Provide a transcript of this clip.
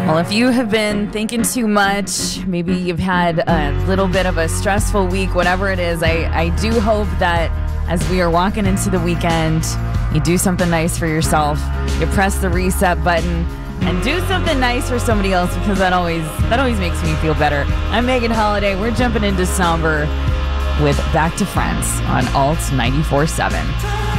Well, if you have been thinking too much, maybe you've had a little bit of a stressful week, whatever it is, I do hope that as we are walking into the weekend, you do something nice for yourself. You press the reset button and do something nice for somebody else, because that always makes me feel better. I'm Megan Holiday. We're jumping into somber with Back to Friends on Alt 94.7.